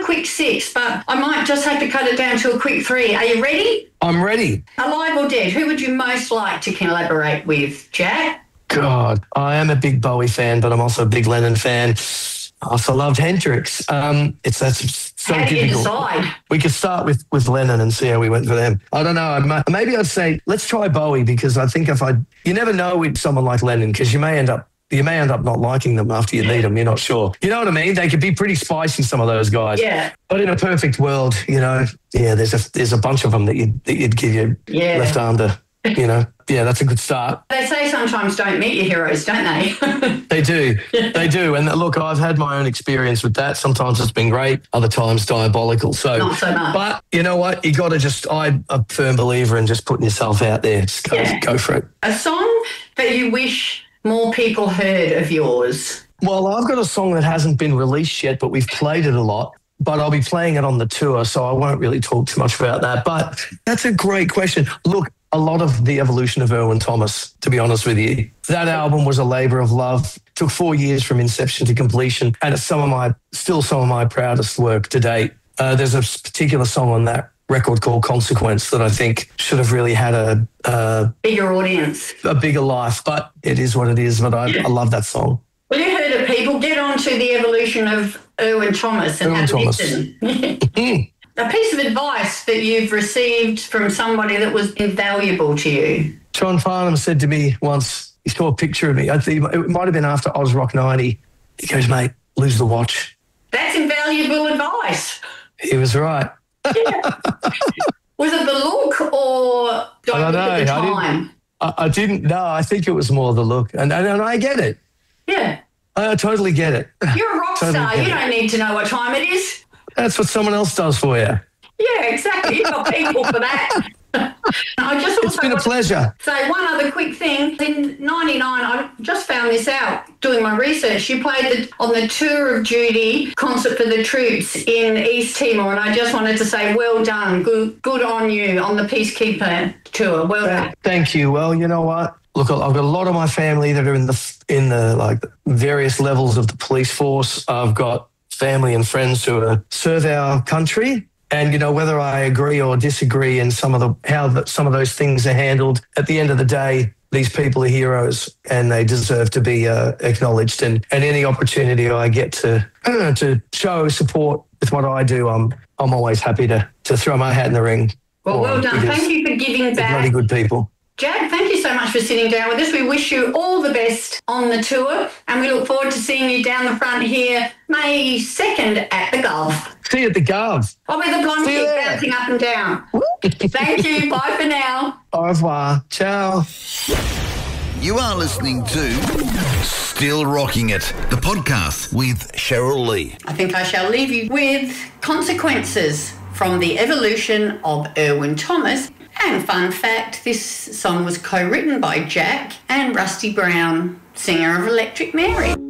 quick 6, but I might just have to cut it down to a quick 3. Are you ready? I'm ready. Alive or dead, who would you most like to collaborate with, Jack? God, I am a big Bowie fan, but I'm also a big Lennon fan. I also loved Hendrix. That's so How do you difficult. decide? We could start with Lennon and see how we went for them. I don't know. Maybe I'd say let's try Bowie, because I think you never know with someone like Lennon, because you may end up not liking them after you meet them. You're not sure. You know what I mean? They could be pretty spicy, some of those guys. Yeah. But in a perfect world, there's a bunch of them that you'd give your left arm to. Yeah, that's a good start. They say sometimes don't meet your heroes, don't they? They do. They do. And look, I've had my own experience with that. Sometimes it's been great, other times diabolical. So, not so much. But you know what? You got to I'm a firm believer in just putting yourself out there. Just go for it. A song that you wish more people heard of yours? Well, I've got a song that hasn't been released yet, but we've played it a lot. But I'll be playing it on the tour, so I won't really talk too much about that. But that's a great question. Look, a lot of the evolution of Erwin Thomas, to be honest with you. That album was a labour of love. Took 4 years from inception to completion, and it's still some of my proudest work to date. There's a particular song on that record called Consequence that I think should have really had a bigger audience, a bigger life, but it is what it is. But I love that song. Well, you heard it, people. Get on to the evolution of Erwin Thomas and have a listen. A piece of advice that you've received from somebody that was invaluable to you. John Farnham said to me once, he saw a picture of me. I think it might have been after Oz Rock 90. He goes, mate, lose the watch. That's invaluable advice. He was right. Yeah. Was it the look or don't look at the time? I didn't know. I think it was more the look. And I get it. Yeah. I totally get it. You're a rock star. You don't need to know what time it is. That's what someone else does for you. Yeah, exactly. You've got people for that. It's been a pleasure. Say one other quick thing. In 99, I just found this out doing my research. You played on the Tour of Duty concert for the troops in East Timor, and I just wanted to say well done. Good on you on the Peacekeeper tour. Well done. Thank you. Well, you know what? Look, I've got a lot of my family that are in the like various levels of the police force. I've got family and friends who serve our country. And, whether I agree or disagree in how some of those things are handled, at the end of the day, these people are heroes and they deserve to be acknowledged. And any opportunity I get to show support with what I do, I'm always happy to throw my hat in the ring. Well done. Thank you for giving back. Bloody good people. Jack, thank you so much for sitting down with us. We wish you all the best on the tour, and we look forward to seeing you down the front here May 2nd at the Gov. See you at the Gov. I'll be the blonde chick bouncing up and down. Thank you. Bye for now. Au revoir. Ciao. You are listening to Still Rocking It, the podcast with Cheryl Lee. I think I shall leave you with Consequences from the evolution of Erwin Thomas. And fun fact, this song was co-written by Jack and Rusty Brown, singer of Electric Mary.